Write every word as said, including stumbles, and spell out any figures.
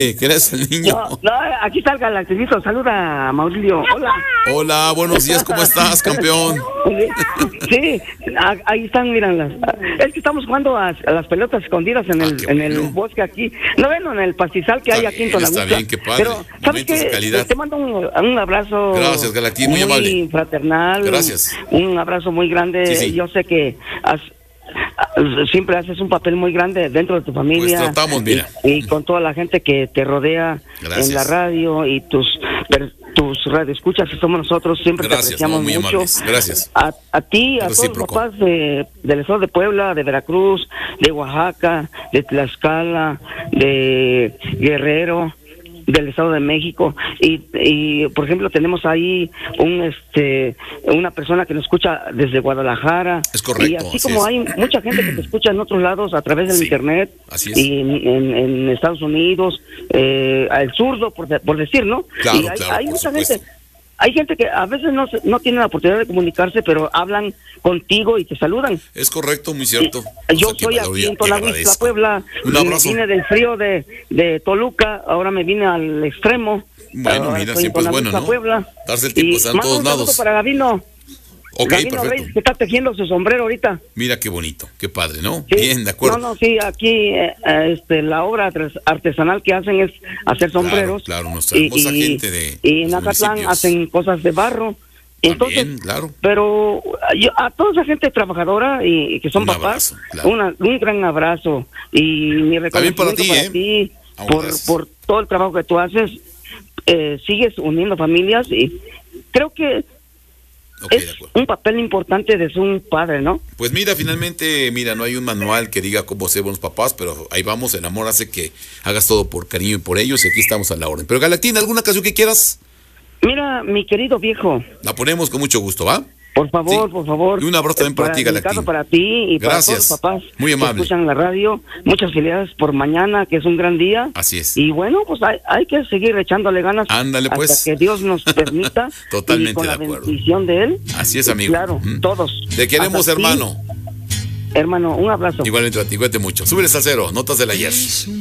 ¿Quién es el niño? No, no, aquí está el Galacticito. Saluda a Maurilio. Hola. Hola, buenos días, ¿cómo estás, campeón? Sí, ahí están, miran las. Es que estamos jugando a, a las pelotas escondidas en el, ah, en el bueno. bosque aquí. No ven en el pastizal que Está hay aquí en bien, Tonalá. está bien, qué padre. Pero, ¿sabes Momentos de qué? calidad. Te mando un, un abrazo. Gracias, Galactín, muy amable. Fraternal. Gracias. Un abrazo muy grande. Sí, sí. Yo sé que has, siempre haces un papel muy grande dentro de tu familia. Pues tratamos, mira. Y, y con toda la gente que te rodea. Gracias. En la radio y tus tus radioescuchas que somos nosotros, siempre Gracias, te apreciamos no, muy mucho. amables. Gracias. A, a ti, a Recíproco. todos los papás de, del estado de Puebla, de Veracruz, de Oaxaca, de Tlaxcala, de Guerrero, del Estado de México, y, y por ejemplo tenemos ahí un este una persona que nos escucha desde Guadalajara. Es correcto, y así, así como es. hay mucha gente que te escucha en otros lados a través del Sí, internet, así es. y en, en, en Estados Unidos, eh, al zurdo, por, de- por decir, ¿no? Claro, y hay, claro, hay por mucha supuesto. gente. Hay gente que a veces no se- no tiene la oportunidad de comunicarse, pero hablan contigo y te saludan. Es correcto, muy cierto. Yo O sea, que soy valoro aquí y- en y Tonalá, agradezco. Puebla. Un Me abrazo. vine del frío de, de Toluca, ahora me vine al extremo. Bueno, Ahora mira, estoy en siempre es bueno, Tonalá, ¿no? Puebla. Darse el tiempo, Y estar en mando todos un saludo lados. para Gavino. Ok, Gavino perfecto. Reyes, que está tejiendo su sombrero ahorita. Mira qué bonito, qué padre, ¿no? Sí. Bien, de acuerdo. No, no, sí, aquí eh, eh, este, la obra artes- artesanal que hacen es hacer sombreros. Claro, nuestra hermosa gente de Y en los Acatlán municipios. hacen cosas de barro. Entonces, También, claro. pero yo, a toda esa gente trabajadora y, y que son Un papás, abrazo, claro. una- un gran abrazo y mi También para reconocimiento ti, para ¿eh? ti, Ah, por, gracias. por todo el trabajo que tú haces. Eh, sigues uniendo familias y creo que Ok, de es acuerdo. un papel importante de ser un padre, ¿no? Pues mira, finalmente, mira, no hay un manual que diga cómo ser buenos papás, pero ahí vamos, el amor hace que hagas todo por cariño y por ellos, y aquí estamos a la orden. Pero Galactín, ¿alguna canción que quieras? Mira, mi querido viejo, La ponemos con mucho gusto, ¿va? por favor, Sí. por favor. Y un abrazo también para ti, dedicado Galactín. para ti y para Gracias. todos los papás Muy amable. que escuchan la radio. Muchas felicidades por mañana, que es un gran día. Así es. Y bueno, pues hay, hay que seguir echándole ganas. Ándale, hasta pues. que Dios nos permita. Totalmente y con de la acuerdo. bendición de Él. Así es, Y amigo. claro, Ujú. todos. Te queremos, Hasta ti, hermano. hermano, un abrazo. Igualmente a ti, cuídate mucho. Súbele al cero, notas del ayer.